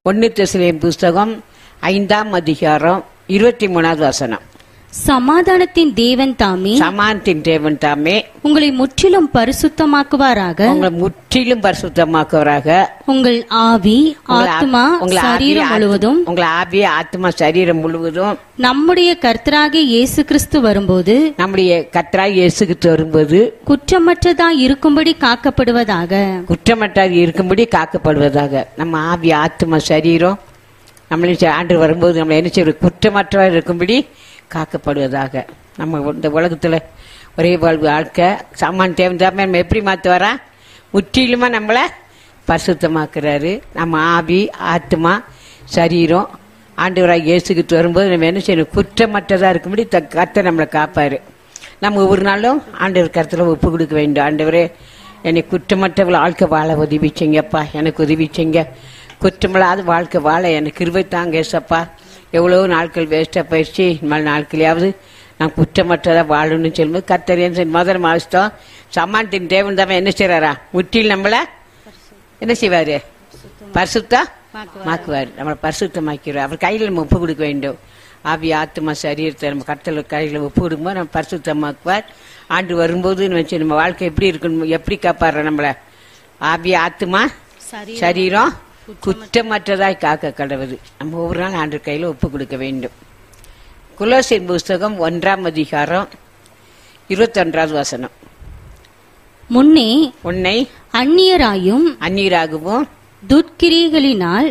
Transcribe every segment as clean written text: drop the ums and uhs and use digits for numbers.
1 தெசலோனிக்கேயர் புஸ்தகம் 5ஆம் அதிகாரம் 23வது வசனம். சமாதானத்தின் தேவன் தாமே சமாதானத்தின் தேவன் தாமே உங்களை முற்றிலும் பரிசுத்தமாக்குவாராக. உங்களை முற்றிலும் பரிசுத்தமாக்குவாராக. உங்கள் ஆவி ஆத்மா சரீரம் முழுவதும் உங்கள் ஆவி ஆத்மா சரீரம் முழுவதும் நம்முடைய கர்த்தராகிய இயேசு கிறிஸ்து வரும்போது நம்முடைய கர்த்தராகிய இயேசு கிறிஸ்து வரும்போது குற்றமற்றதா இருக்கும்படி காக்கப்படுவதாக. குற்றமற்றாக இருக்கும்படி காக்கப்படுவதாக. நம்ம ஆவி ஆத்மா சரீரம் நம்மள ஆண்டு வரும்போது நம்ம என்ன செய்வது? குற்றமற்றவா இருக்கும்படி காக்கப்படுவதாக. நம்ம இந்த உலகத்துல ஒரே வாழ்வு வாழ்க்கை சாமான் தேவன் நம்ம எப்படி மாற்றுவாரா? முற்றிலுமா நம்மளை பரிசுத்தமாக்குறாரு. நம்ம ஆவி ஆத்மா சரீரம் ஆண்டவராக இயேசுக்கு வரும்போது நம்ம என்ன செய்யணும்? குற்றமற்றதா இருக்கும்படி கர்த்தர் நம்மளை காப்பாரு. நம்ம ஒவ்வொரு நாளும் ஆண்டவர் கருத்துல ஒப்பு கொடுக்க வேண்டும். ஆண்டவரே, என்னை குற்றமற்றவள் வாழ்க்கை வாழ உதவி செய்யுங்கப்பா, எனக்கு உதவி செய்யுங்க. குற்றமில்லாத வாழ்க்கை வாழ எனக்கு கிருபை தாங்க ஏசப்பா. எவ்வளோ நாட்கள் வேஸ்ட்டாக போயிடுச்சு, இனிமேல் நாட்களையாவது நான் குற்றமற்றதாக வாழணும்னு சொல்லும்போது கர்த்தர் முதல் மாதம் சமாதானத்தின் தேவன் தான் என்ன செய்யறாரா? முற்றிலும் நம்மளை என்ன செய்வாரு? பரிசுத்தமாக்குவார். நம்மளை பரிசுத்தமாக்கிறார். அவர் கையில் நம்ம ஒப்பு கொடுக்க வேண்டும். ஆவி ஆத்மா சரீரத்தை நம்ம கர்த்தர் கையில் ஒப்பு கொடுக்கும்போது நம்ம பரிசுத்தமாக்குவார். ஆண்டு வரும்போது நம்ம வாழ்க்கை எப்படி இருக்கணும்? எப்படி காப்பாடுற நம்மள? ஆவி ஆத்மா சரீரம் குற்றமற்றதாய் காக்க கடவுது. நம்ம ஒவ்வொரு நாள் ஆண்டு கையில ஒப்பு கொடுக்க வேண்டும். கொலோசியர் புஸ்தகம் 1ஆம் அதிகாரம் 21வது வசனம். முன்னே உன்னை அந்நியராகவும் துர்க்கிரியைகளினால்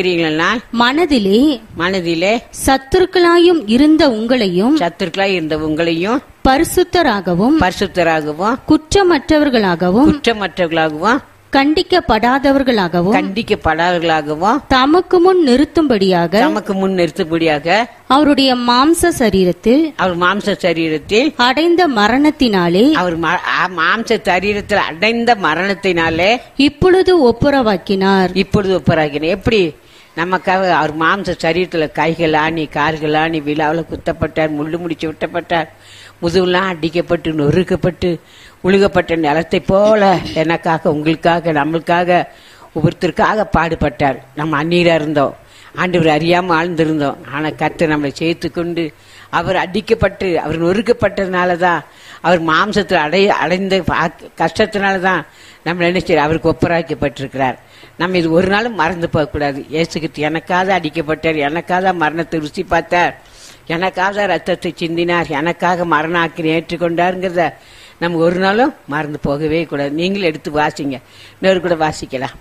மனதிலே சத்துருக்களாயும் இருந்த உங்களையும் பரிசுத்தராகவும் குற்றமற்றவர்களாகவும் கண்டிக்கப்படாதவர்களாகவும் தமக்கு முன் நிறுத்தும்படியாக அவருடைய மாம்ச சரீரத்தில் அடைந்த மரணத்தினாலே இப்பொழுது ஒப்புரவாக்கினார். எப்படி நமக்காக அவர் மாம்ச சரீரத்துல கைகள் ஆணி கால்கள் ஆணி விழாவில் குத்தப்பட்டார், முள்ளு முடிச்சு விட்டப்பட்டார், முதுகுலாம் அடிக்கப்பட்டு நொறுக்கப்பட்டு உழுகப்பட்ட நிலத்தை போல எனக்காக உங்களுக்காக நம்மளுக்காக ஒவ்வொருத்தருக்காக பாடுபட்டார். நம்ம அந்நீரா இருந்தோம், ஆண்டவர் அறியாம ஆழ்ந்திருந்தோம். ஆனா கர்த்தர் நம்மளை சேர்த்து கொண்டு அவர் அடிக்கப்பட்டு அவர் நொறுக்கப்பட்டதுனாலதான், அவர் மாம்சத்தில் அடைந்த கஷ்டத்தினாலதான் நம்ம நினைச்சு அவருக்கு ஒப்பராக்கப்பட்டிருக்கிறார். நம்ம இது ஒரு நாளும் மறந்து போக கூடாது. இயேசுகிட்டு எனக்காக அடிக்கப்பட்டார், எனக்காக மரணத்தை ருசி பார்த்தார், எனக்காக ரத்தத்தை சிந்தினார், எனக்காக மரண ஆக்கினை ஏற்றுக்கொண்டாருங்கிறத நம்ம ஒரு நாளும் மறந்து போகவே கூடாது. நீங்களும் எடுத்து வாசிங்க, இன்னொரு கூட வாசிக்கலாம்.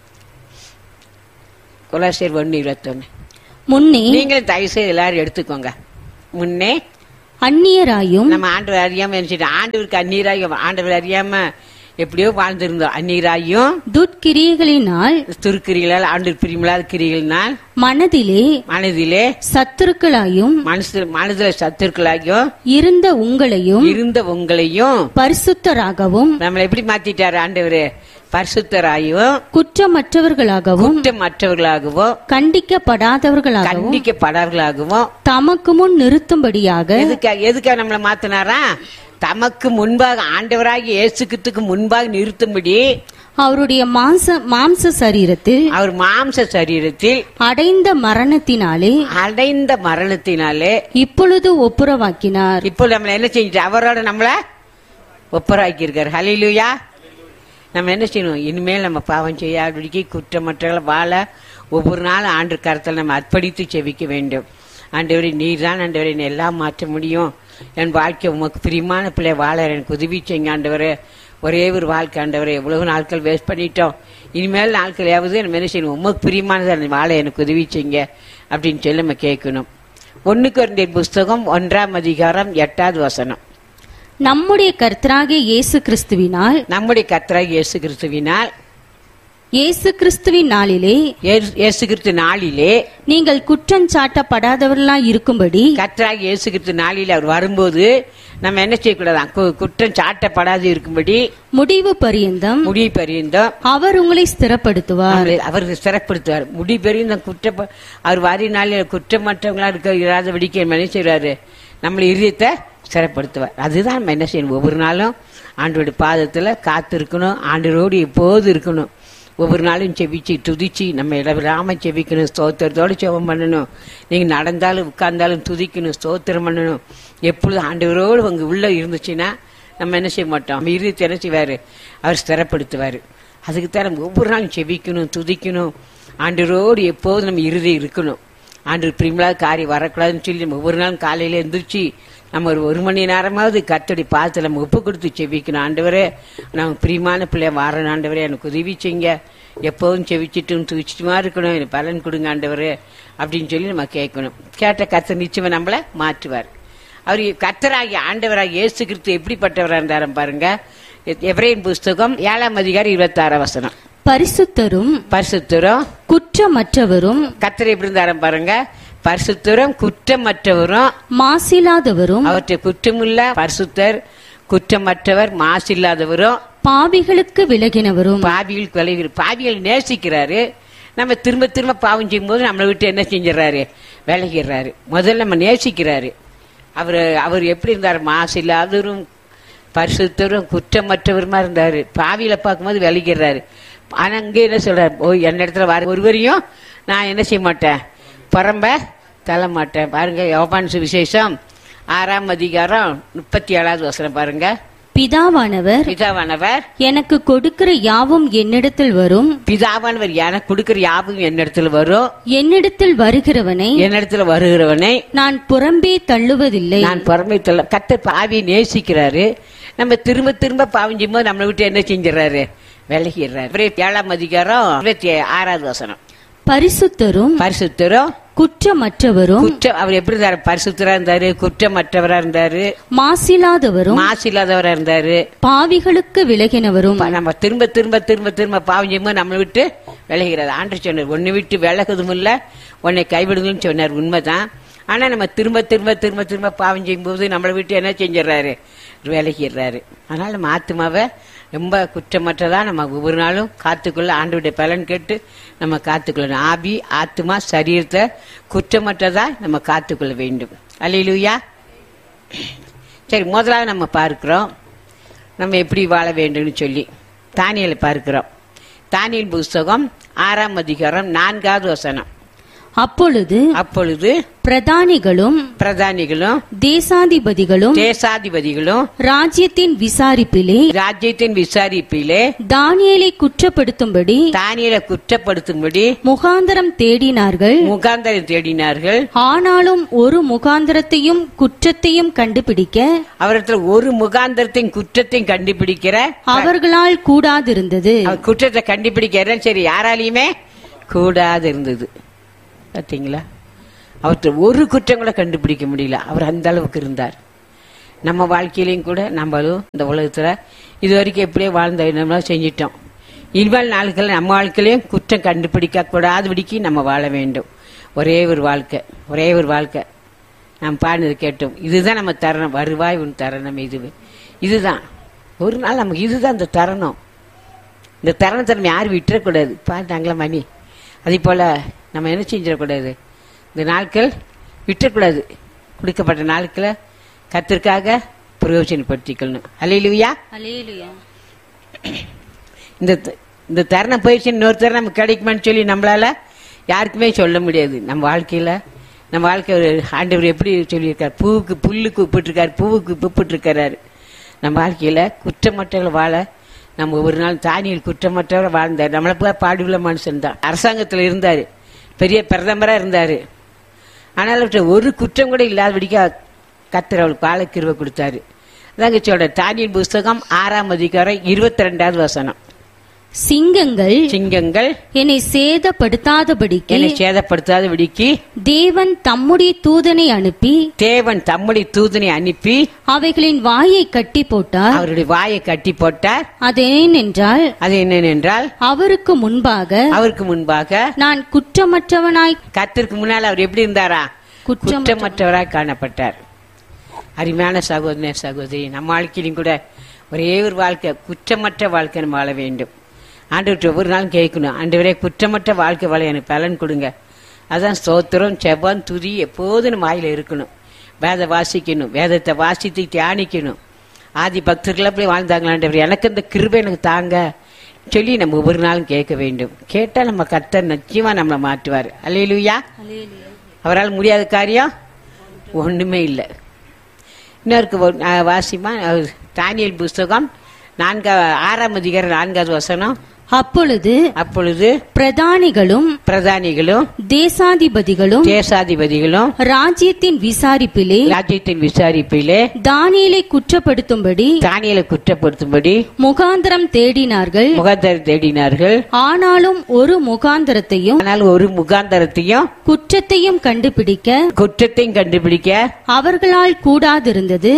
கொலோசியர் 1:21. முன்னே நீங்களும் தயவு செய்து எல்லாரும் எடுத்துக்கோங்க. முன்னே அந்நியராயும் நம்ம ஆண்டவர் அறியாம ஆண்டவருக்கு அந்நியராயும் ஆண்டவர் அறியாம எப்படியோ வாழ்ந்திருந்தோம். அந்நீராயும் துர்க்கிரியைகளினால் ஆண்டு பிரியமில்லாத கிரிகளினால் மனதிலே சத்துருக்களாயும் இருந்த உங்களையும் பரிசுத்தராகவும் நம்மளை எப்படி மாத்திட்டாரு ஆண்டவரு? பரிசுத்தராயும் குற்றமற்றவர்களாகவும் கண்டிக்கப்படாதவர்களாகவும் தமக்கு முன் நிறுத்தும்படியாக. எதுக்காக நம்மளை மாத்தினாரா? தமக்கு முன்பாக ஆண்டவராகி இயேசுக்கு முன்பாக நிறுத்தும்படி அவருடைய மாம்ச சரீரத்தில் அடைந்த மரணத்தினாலே இப்பொழுது ஒப்புரவாக்கினார். இப்பொழுது நம்மள என்ன செஞ்சிட்டு அவரோட நம்மள ஒப்புரவாக்கி இருக்காரு. ஹல்லேலூயா. நம்ம என்ன செய்யணும்? இனிமேல் நம்ம பாவம் செய்யாதபடிக்கு குற்றமற்றவர்கள் வாழ ஒவ்வொரு நாளும் ஆண்டு கருத்தில் நம்ம அர்ப்பணித்து செவிக்க வேண்டும். ஆண்டவரே, நீர் தான் ஆண்டவரே எல்லாம் மாற்ற முடியும். என் வாழ்க்கை உமக்கு பிரியமான பிள்ளை வாழ எனக்கு உதவி செய்யுங்க ஆண்டவரே. ஒரே ஒரு வாழ்க்கை ஆண்டவரே, எவ்வளவு நாட்கள் வேஸ்ட் பண்ணிட்டோம். இனிமேல் நாட்களையாவது நம்ம என்ன செய்யணும்? உமக்கு பிரியமானதை வாழ எனக்கு உதவி செய்யுங்க அப்படின்னு சொல்லி நம்ம கேட்கணும். 1 கொரிந்தியர் புஸ்தகம் 1ஆம் அதிகாரம் 8வது வசனம். நம்முடைய கர்த்தராகிய இயேசு கிறிஸ்துவினால் இயேசு கிறிஸ்துவின் நாளிலே நீங்கள் குற்றம் சாட்டப்படாதவர்களாய் இருக்கும்படி கர்த்தராகிய இயேசு கிறிஸ்து நாளில் அவர் வரும்போது நம்ம என்ன செய்யக்கூடாது? குற்றம் சாட்டப்படாது இருக்கும்படி முடிவு பரியந்தம் அவர் உங்களை ஸ்திரப்படுத்துவார். முடிவு பரியந்தம் அவர் வாரினால குற்றமற்றவங்களா இராதபடிக்கு என்ன செய்வாரு? நம்மளை இதயத்தை ஸ்திரப்படுத்துவார். அதுதான் நம்ம என்ன செய்யணும்? ஒவ்வொரு நாளும் ஆண்டோட பாதத்துல காத்து இருக்கணும், ஆண்டோடு எப்போது இருக்கணும். ஒவ்வொரு நாளும் செவிச்சு துதிச்சு நம்ம இடவிடாம செவிக்கணும், ஸ்தோத்திரத்தோடு செவம் பண்ணணும். நீங்க நடந்தாலும் உட்கார்ந்தாலும் துதிக்கணும், ஸ்தோத்திரம் பண்ணணும். எப்பொழுதும் ஆண்டவரோடு உங்க உள்ள இருந்துச்சுன்னா நம்ம என்ன செய்ய மாட்டோம், நம்ம இருதயத்தை என்ன செய்வாரு, அவர் ஸ்திரப்படுத்துவாரு. அதுக்குத்தான் நம்ம ஒவ்வொரு நாளும் செவிக்கணும், துதிக்கணும். ஆண்டவரோடு எப்போதும் நம்ம இருதயம் இருக்கணும். ஆண்டவர் பிரியமில்லாத காரியம் வரக்கூடாதுன்னு சொல்லி நம்ம ஒவ்வொரு நாளும் காலையில எந்திரிச்சு நம்ம ஒரு மணி நேரமாவது கர்த்தருடைய பாதத்துல நம்ம ஒப்பு கொடுத்து செவிக்கணும். ஆண்டவரே, நம்ம பிரியமான பிள்ளைய வாரன், ஆண்டவரே எனக்கு உதவி செய்யுங்க, எப்போதும் செவிச்சிட்டும் துதிச்சுட்டுமா இருக்கணும், எனக்கு பலன் கொடுங்க ஆண்டவரே அப்படின்னு சொல்லி நம்ம கேட்கணும். கேட்ட கர்த்தர் நிச்சயமா நம்மள மாற்றுவார். அவர் கர்த்தராகிய ஆண்டவராகிய இயேசு கிறிஸ்து எப்படிப்பட்டவராக இருந்தாலும் பாருங்க. எபிரேயர் புஸ்தகம் 7:26 பரிசுத்தரும் குற்றமற்றவரும். கர்த்தர் எப்படி இருந்தாலும் பாருங்க, பரிசுத்தரும் குற்றமற்றவரும் மாசில்லாதவரும். அவற்றை குற்றமுள்ள பரிசுத்தர், குற்றமற்றவர், மாசில்லாதவரும், பாவிகளுக்கு விலகினவரும். பாவிகளுக்கு விலகி, பாவிகள் நேசிக்கிறாரு. நம்ம திரும்ப திரும்ப பாவம் செய்யும் போது நம்மளை விட்டு என்ன செஞ்சிடறாரு, விலகிடுறாரு. முதல்ல நம்ம நேசிக்கிறாரு. அவர் எப்படி இருந்தாரு, மாசில்லாதவரும் பரிசுத்தரும் குற்றமற்றவருமா இருந்தாரு. பாவியில பார்க்கும்போது விலகிடுறாரு. ஆனா அங்கே என்ன சொல்றாரு, என்ன இடத்துல வர ஒருவரையும் நான் என்ன செய்ய மாட்டேன், புறம்ப தள்ள மாட்டேன். பாருங்க, யோவான் சுவிசேஷம் 6:37 பாருங்க. பிதாவானவர் எனக்கு கொடுக்கிற யாவும் என்னிடத்தில் வரும். பிதாவானவர் எனக்கு கொடுக்கிற யாவும் என்னிடத்தில் வரும். என்னிடத்தில் வருகிறவனை நான் புறம்பே தள்ளுவதில்லை. நான் புறம்பே தள்ள. கர்த்தர் பாவியை நேசிக்கிறாரு. நம்ம திரும்ப திரும்ப பாவம் செய்யும்போது நம்மளை விட்டு என்ன செஞ்சிடறாரு, விலகிடுறாரு. 7:26 பரிசுத்தரும் குற்றமற்றவரும். அவர் எப்படி இருந்தாரு, பரிசுத்தரா இருந்தாரு, குற்றமற்றவரா இருந்தாரு, மாசில்லாதவரா இருந்தாரு, பாவிகளுக்கு விலகினவரும். நம்ம திரும்ப திரும்ப திரும்ப திரும்ப பாவம் செய்யும்போது நம்மளை விட்டு விலகிறாரு. ஆண்டவர் சொன்னார், உன்னை விட்டு விலகுதும் இல்ல, உன்னை கைவிடுதுன்னு சொன்னார். உண்மைதான். ஆனா நம்ம திரும்ப திரும்ப திரும்ப திரும்ப பாவம் செய்யும் போது நம்மளை விட்டு என்ன செஞ்சிடறாரு, விலகிடுறாரு. அதனால நம்ம ஆத்மாவை ரொம்ப குற்றமற்றதா நம்ம ஒவ்வொரு நாளும் காத்துக்கொள்ள, ஆண்டவருடைய பலன் கேட்டு நம்ம காத்துக்கொள்ளணும். ஆவி, ஆத்மா, சரீரத்தை குற்றமற்றதா நம்ம காத்துக்கொள்ள வேண்டும். அல்லேலூயா. சரி, முதலாவது நம்ம பார்க்கிறோம் நம்ம எப்படி வாழ வேண்டும்னு சொல்லி. தானியேலை பார்க்கிறோம். தானியேல் புஸ்தகம் 6:4 அப்பொழுது பிரதானிகளும் தேசாதிபதிகளும் ராஜ்யத்தின் விசாரிப்பிலே தானியேலை குற்றப்படுத்தும்படி முகாந்தரம் தேடினார்கள். ஆனாலும் ஒரு முகாந்தரத்தையும் குற்றத்தையும் கண்டுபிடிக்க அவர்களால் கூடாதிருந்தது. குற்றத்தை கண்டுபிடிக்க சரி யாராலையுமே கூடாதிருந்தது. பார்த்தீங்களா, அவற்றை ஒரு குற்றம் கூட கண்டுபிடிக்க முடியல. அவர் அந்த அளவுக்கு இருந்தார். நம்ம வாழ்க்கையிலையும் கூட நம்மளும் இந்த உலகத்துல இது வரைக்கும் எப்படியே வாழ்ந்த நம்ம செஞ்சிட்டோம். இனிமேல் நாட்கள் நம்ம வாழ்க்கையிலையும் குற்றம் கண்டுபிடிக்க கூடாதபடிக்கு நம்ம வாழ வேண்டும். ஒரே ஒரு வாழ்க்கை நாம் பாடினது கேட்டோம். இதுதான் நம்ம தருணம், வருவாய் உன் தருணம். இதுதான் ஒரு நாள் நமக்கு இதுதான் இந்த தருணம். இந்த தருணத்தை நம்ம யாரும் விட்டுறக்கூடாது. பாட்டாங்களா மணி, அதே போல நம்ம என்ன செஞ்சிடக்கூடாது, இந்த நாட்கள் விட்டுறக்கூடாது. கொடுக்கப்பட்ட நாட்களை கர்த்தருக்காக பிரயோஜனப்படுத்திக்கணும். அல்லேலூயா. இந்த தருணம் போயிடுச்சு, இன்னொரு தருணம் நமக்கு கிடைக்குமான்னு சொல்லி நம்மளால யாருக்குமே சொல்ல முடியாது. நம்ம வாழ்க்கை ஆண்டவர் எப்படி சொல்லியிருக்காரு, பூவுக்கு புல்லுக்கு உப்பிட்டுருக்காரு, பூவுக்கு உப்பிட்டுருக்கிறாரு. நம்ம வாழ்க்கையில குற்றமற்றவர்கள் வாழ நம்ம ஒரு நாள் தானியேல் குற்றமற்றவரை வாழ்ந்தார். நம்மளை போல பாடுள்ள மனுஷன் தான். அரசாங்கத்தில் இருந்தாரு, பெரிய பிரதமரா இருந்தாரு. ஆனால் ஒரு குற்றம் கூட இல்லாதபடிக்கு கர்த்தர் அவளுக்கு வாழ கிருபை கொடுத்தாரு. அதாங்க சொல்ற தானியேல் புஸ்தகம் 6:22 சிங்கங்கள் என்னை சேதப்படுத்தாதபடிக்கு தேவன் தம்முடைய தூதனை அனுப்பி அவைகளின் வாயை கட்டி போட்டார். அவருடைய வாயை கட்டி போட்டார். அது என்னென்றால் அவருக்கு முன்பாக நான் குற்றமற்றவனாய். கர்த்தருக்கு முன்னால் அவர் எப்படி இருந்தாரா, குற்றமற்றவராய் காணப்பட்டார். அருமையான சகோதரி, நம்ம வாழ்க்கையிலும் கூட ஒரே ஒரு வாழ்க்கை, குற்றமற்ற வாழ்க்கை நம்ம வாழ வேண்டும். ஆண்டவர்கிட்ட ஒவ்வொரு நாளும் கேட்கணும், ஆண்டவரே குற்றமற்ற வாழ்க்கை வாழ எனக்கு பலன் கொடுங்க. அதான் ஸ்தோத்திரம், செபம், துதி எப்போதும் நம்ம வாயில இருக்கணும். வேத வாசிக்கணும், வேதத்தை வாசித்து தியானிக்கணும். ஆதி பக்தர்கள் போய் வாழ்ந்தாங்களா, ஆண்டவர் எனக்கு இந்த கிருபை எனக்கு தாங்க, சொல்லி நம்ம ஒவ்வொரு நாளும் கேட்க வேண்டும். கேட்டால் நம்ம கர்த்தர் நிச்சயமா நம்மளை மாற்றுவார். அல்லேலூயா. அவரால் முடியாத காரியம் ஒண்ணுமே இல்லை. இன்னொருக்கு வாசிமா தானியேல் புஸ்தகம் 6ஆம் அதிகாரம் 4வது வசனம். அப்பொழுது பிரதானிகளும் தேசாதிபதிகளும் ராஜ்யத்தின் விசாரிப்பிலே தானியேலை குற்றப்படுத்தும்படி முகாந்தரம் தேடினார்கள். ஆனாலும் ஒரு முகாந்தரத்தையும் குற்றத்தையும் கண்டுபிடிக்க அவர்களால் கூடாதிருந்தது.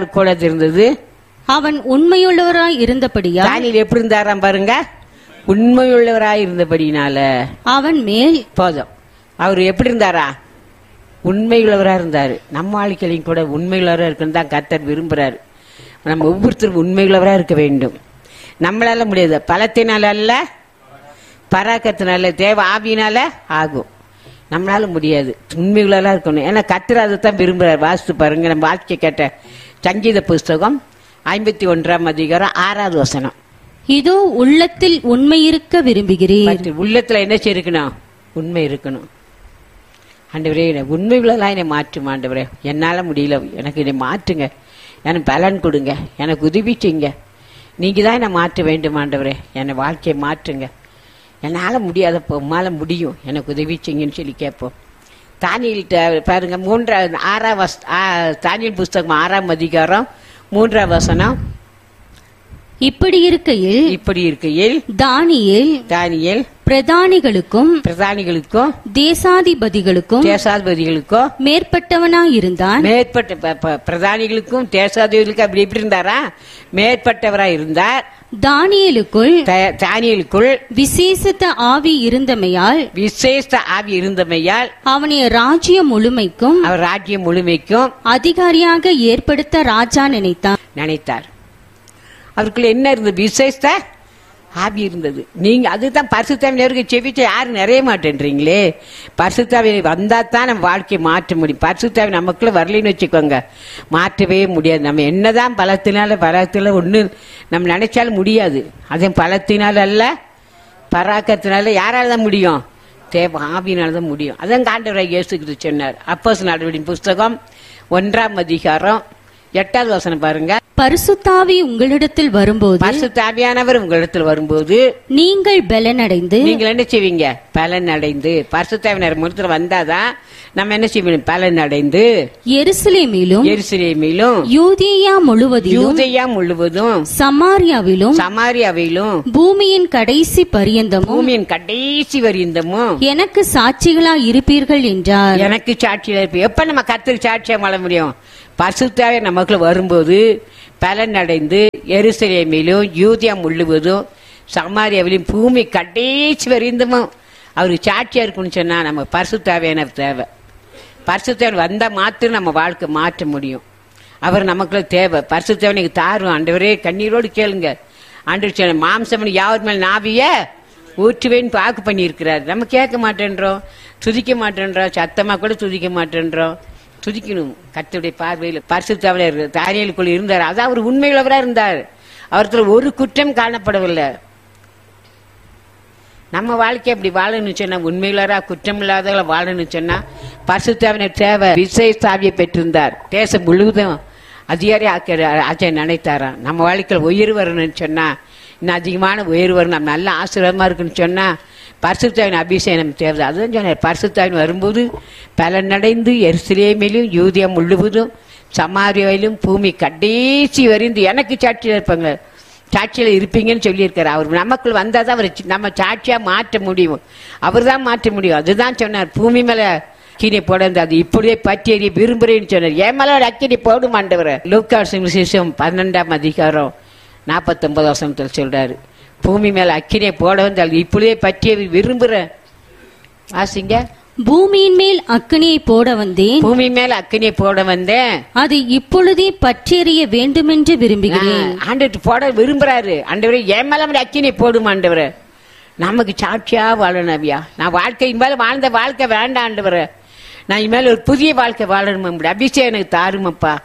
அவன் உண்மையுள்ளவராய் இருந்தபடியா. தானியேல் எப்படி இருந்தாராம் பாருங்க, உண்மையுள்ளவராய் இருந்தபடினால அவன் மேல் போதும். அவர் எப்படி இருந்தாரா? உண்மையுள்ளவரா இருந்தாரு. நம்ம வாழ்க்கையிலையும் கூட உண்மையுள்ளவரா இருக்குன்னு தான் கர்த்தர் விரும்புறாரு. நம்ம ஒவ்வொருத்தரும் உண்மையுள்ளவரா இருக்க வேண்டும். நம்மளால முடியாது, பலத்தினால அல்ல, பராக்கத்தினால, தேவ ஆவியினால ஆகும். நம்மளால முடியாது, உண்மையுள்ளவரா இருக்கணும். ஏன்னா கர்த்தர் அதைத்தான் விரும்புறாரு. வாசித்து பாருங்க, நம்ம வாழ்க்கை கேட்ட சங்கீத புஸ்தகம் 51ஆம் அதிகாரம் 6வது வசனம். இதோ உள்ளத்தில் உண்மை இருக்க விரும்புகிறேன். உள்ளத்துல என்ன இருக்கணும்? உண்மை இருக்கணும். ஆண்டவரே, உண்மை உள்ளதெல்லாம் என்னை மாற்றும். ஆண்டவரே, என்னால முடியல, எனக்கு என்னை மாற்றுங்க, எனக்கு பலன் கொடுங்க, எனக்கு உதவி செய்யுங்க. நீங்க தான் என்னை மாற்ற வேண்டும். ஆண்டவரே, என்னை வாழ்க்கையை மாற்றுங்க. என்னால முடியாதப்போ உம்மால முடியும், எனக்கு உதவி செய்யுங்கன்னு சொல்லி கேட்போம். தானியேல் பாருங்க, தானியேல் புஸ்தகம் 6ஆம் அதிகாரம் 3ஆம் வசனம். இப்படி இருக்கையில் தானியேல் பிரதானிகளுக்கும் தேசாதிபதிகளுக்கும் மேற்பட்டவனாயிருந்தான். பிரதானிகளுக்கும் தேசாதிபதிகளுக்கும் அப்படி எப்படி இருந்தாரா? மேற்பட்டவராய் இருந்தார். தானியேலுக்குள் விசேஷ ஆவி இருந்தமையால் அவனை ராஜ்யம் முழுமைக்கும் அதிகாரியாக ஏற்படுத்த ராஜா நினைத்தார். அவருக்குள்ள என்ன இருந்தது? விசேஷ ஆவி இருந்தது. நீங்க அதுதான் பரிசுத்தாவினருக்கு செவிச்ச யாரும் நிறைய மாட்டேன்றீங்களே. பரிசுத்தாவி வந்தா தான் நம்ம வாழ்க்கையை மாற்ற முடியும். பரிசுத்தாவி நமக்குள்ள வரலன்னு வச்சுக்கோங்க, மாற்றவே முடியாது. நம்ம என்னதான் பலத்தினால ஒண்ணு நம்ம நினைச்சாலும் முடியாது. அதே பலத்தினால அல்ல, பராக்கத்தினால. யாரால தான் முடியும்? தேவ ஆவியினால்தான் முடியும். அதான் ஆண்டவராகிய இயேசு கிறிஸ்து சொன்னார். அப்போஸ்தலர் நடவடிக்கையின் புஸ்தகம் 1ஆம் அதிகாரம் 8வது வசனம் பாருங்க. பரிசுத்தாவி உங்களிடத்தில் வரும்போது நீங்கள் பலனடைந்து. நீங்கள் என்ன செய்வீங்க? பலனடைந்து. பரிசுத்தாவினர் முழுத்துல வந்தாதான் நம்ம என்ன செய்வோம்? பலனடைந்து எருசலேமிலும் யூதேயா முழுவதும் சமாரியாவிலும் பூமியின் கடைசி பரியந்தமும் எனக்கு சாட்சிகளாய் இருப்பீர்கள் என்றார். எனக்கு சாட்சியா இருப்பீங்க. எப்ப நம்ம கர்த்தருக்கு சாட்சியா வாழ முடியும்? பரிசுத்தாவி நமக்குள்ள வரும்போது பலனடைந்து எருசலேமிலும் யூதேயா முழுவதும் சமாரியாவிலும் பூமி கடைசி வரைந்தமும் அவருக்கு சாட்சியா இருக்குன்னு சொன்னா நம்ம பரிசுத்தாவியான தேவை. பரிசுத்தாவி வந்தா மாத்திரம் நம்ம வாழ்க்கை மாற்ற முடியும். அவர் நமக்குள்ள தேவை. பரிசுத்தாவினுக்கு தாரும். ஆண்டவரே, கண்ணீரோடு கேளுங்க. ஆண்டவர் மாம்சம் யாவர் மேல் நாவிய ஊற்றுவேன்னு வாக்கு பண்ணி இருக்கிறார். நம்ம கேட்க மாட்டேன்றோம், துதிக்க மாட்டேன்றோம், சத்தமா கூட துதிக்க மாட்டேன்றோம். துதிக்கணும். கர்த்தருடைய பார்வையில் பரிசுத்தாவில தானியேலுக்குள்ள இருந்தார். அதான் அவர் உண்மையுள்ளவரா இருந்தார். அவர்த்துல ஒரு குற்றம் காணப்படவில்லை. நம்ம வாழ்க்கை அப்படி வாழணும்னு சொன்னா, உண்மையுள்ளவரா குற்றம் இல்லாதவங்கள வாழணும்னு சொன்னா பரிசுத்தாவினர் தேவை. விசேஷ ஆவியை பெற்றிருந்தார். தேசம் முழுவதும் அதிகாரி ஆச்சரிய நினைத்தாராம். நம்ம வாழ்க்கையில் உயர்வு வரணும்னு சொன்னா, இன்னும் அதிகமான உயர்வு வரும், நம்ம நல்ல ஆசீர்வாதமா இருக்குன்னு சொன்னா பரிசுத்தாவின் அபிஷேகம் நம்ம தேவை. அதுதான் சொன்னார். பரிசுத்தாவின் வரும்போது பலனடைந்து எருசலேமிலும் யூதேயா முழுவதும் சமாரியாவிலும் பூமி கடைசி வரைந்து எனக்கு சாட்சியில் இருப்பாங்க, சாட்சியில இருப்பீங்கன்னு சொல்லியிருக்காரு. அவர் நமக்குள் வந்தாதான் அவர் நம்ம சாட்சியா மாற்ற முடியும். அவர் தான் மாற்ற முடியும். அதுதான் சொன்னார். பூமி மேல அக்கினி போட, அது இப்படியே பற்றி எறிய விரும்புறேன்னு சொன்னார். ஏன் மேல அக்கினி போடும் ஆண்டவர். லூக்கா சுவிசேஷம் 12ஆம் அதிகாரம் 49 வசனத்தில் சொல்றாரு. பூமி மேல அக்கினியை போட வந்து அது இப்படியே பற்றிய விரும்புற. வாசிங்க. பூமியின் மேல் அக்கினியை போட வந்தேன். பூமி மேல அக்கினியை போட வந்தேன். அது இப்பொழுதே பற்றெறிய வேண்டுமென்று விரும்புகிறேன். ஆண்டவர் போட விரும்புறாரு. ஆண்டவரே, என் மேல அக்கினியை போடும் ஆண்டவரே. நமக்கு சாட்சியா வாழணும்யா. நான் வாழ்க்கையின் மேல வாழ்ந்த வாழ்க்கை வேண்டாம் ஆண்டவரே. நான் இனிமேல் ஒரு புதிய வாழ்க்கை வாழணும். அபிஷேகம் எனக்கு தாருமப்பா.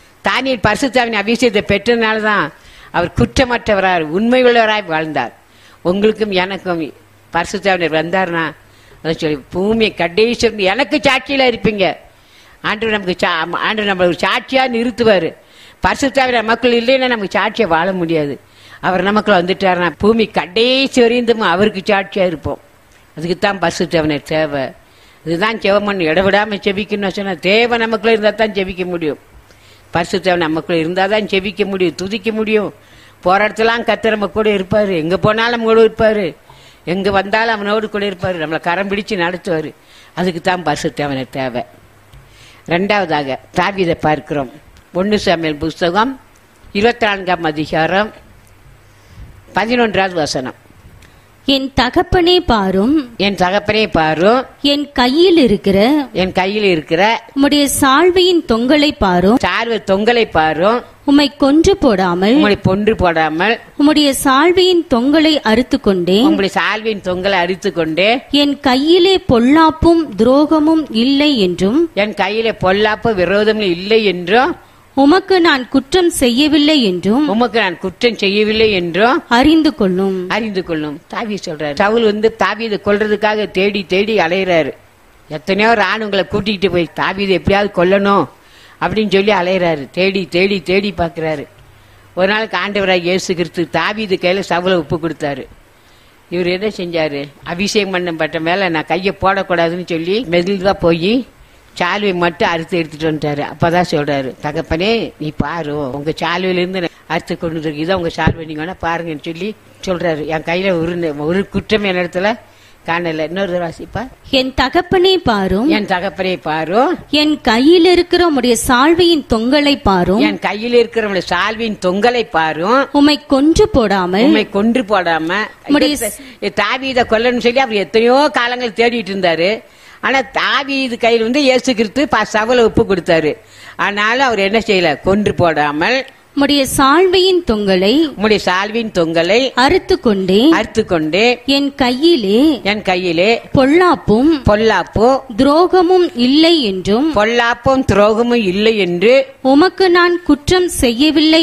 தானியேல் பரிசுத்தாவின் அபிஷேகத்தை பெற்றதுனாலதான் அவர் குற்றமற்றவராய் உண்மை உள்ளவராய் வாழ்ந்தார். உங்களுக்கும் எனக்கும் பரிசுத்தாவினர் வந்தார்னா அதை சொல்லி பூமியை கடைசி எனக்கு சாட்சியில இருப்பீங்க. ஆண்டவர் நமக்கு ஆண்டவர் நம்மளுக்கு சாட்சியா நிறுத்துவாரு. பரிசுத்தாவினர் மக்கள் இல்லைன்னா நமக்கு சாட்சியா வாழ முடியாது. அவர் நமக்குள்ள வந்துட்டாருன்னா பூமி கடைசி வரையும் அவருக்கு சாட்சியா இருப்போம். அதுக்குத்தான் பரிசுத்தாவினர் தேவை. இதுதான் ஜெபம் இடவிடாம செபிக்கணும்னு சொன்னா தேவை நமக்குள்ள இருந்தா தான் ஜெபிக்க முடியும். பரிசுத்தாவினர் நமக்குள்ள இருந்தா தான் ஜெபிக்க முடியும், துதிக்க முடியும். போராட்டத்தெல்லாம் கர்த்தர் நம்ம கூட இருப்பாரு. எங்க போனாலும் நம்ம கூட இருப்பாரு, எங்க வந்தாலும் அவனோடு கூட இருப்பாரு, நம்மளை கரம் பிடிச்சு நடத்துவாரு. அதுக்கு தான் பரிசுத்தாவினர் தேவை. இரண்டாவதாக தாவீதை பார்க்கிறோம். 1 சாமுவேல் புஸ்தகம் 24ஆம் அதிகாரம் 11வது வசனம். என் தகப்பனே பாரும், என் தகப்பனே பாரும், என் கையில் இருக்கிற உம்முடைய சால்வையின் தொங்கலை பாரும், சால்வை தொங்கலை பாரும், உம்மை கொன்று போடாமல் உம்முடைய சால்வையின் தொங்கலை அறுத்து கொண்டேன், உம்முடைய சால்வையின் தொங்கலை அறுத்து கொண்டே, என் கையிலே பொல்லாப்பும் துரோகமும் இல்லை என்றும், என் கையிலே பொல்லாப்பு விரோதமும் இல்லை என்றும், உமக்கு நான் குற்றம் செய்யவில்லை என்றும் அறிந்து கொள்ளும். தாவீது சொல்றாரு. சவுல் தாவீதை கொல்றதுக்காக தேடி தேடி அலையிறாரு. எத்தனையோ ராணுவங்களை கூட்டிகிட்டு போய் தாவீதை எப்படியாவது கொல்லணும் அப்படின்னு சொல்லி அலையிறாரு. தேடி தேடி தேடி பாக்குறாரு. ஒரு நாளுக்கு ஆண்டவராக இயேசு கிறிஸ்து தாவீது கையில சவுலை ஒப்பு கொடுத்தாரு. இவர் என்ன செஞ்சாரு, அபிஷேகம் பண்ணப்பட்ட மேல நான் கையை போடக்கூடாதுன்னு சொல்லி மெதுவா போய் சால்வை மட்டும் அறுத்து எடுத்துட்டு வந்துட்டாரு. அப்பதான் சொல்றாரு, தகப்பனே நீ பாரு, உங்க சால்வையில இருந்து அறுத்து கொண்டு இருக்கு, இதான் உங்க சால்வை, நீங்க வேணா பாருங்கன்னு சொல்லி சொல்றாரு. என் கையில ஒரு குற்றம் என் இடத்துல காணல. இன்னொரு வாசிப்பா. என் தகப்பனே பாரும், என் கையில் இருக்கிற உம்முடைய சால்வையின் தொங்கலை பாரும், உம்மை கொன்று போடாம தாவீதை கொல்லன்னு சொல்லி அவர் எத்தனையோ காலங்கள் தேடிட்டு இருந்தாரு. ஆனா தாவீது கையில் இயேசு கிறிஸ்து சவுலை ஒப்பு கொடுத்தாரு. ஆனாலும் அவர் என்ன செய்யல, கொன்று போடாமல் உம்முடைய சால்வையின் தொங்கலை அறுத்து கொண்டே என் கையிலே பொல்லாப்பும் துரோகமும் இல்லை என்று உமக்கு நான் குற்றம் செய்யவில்லை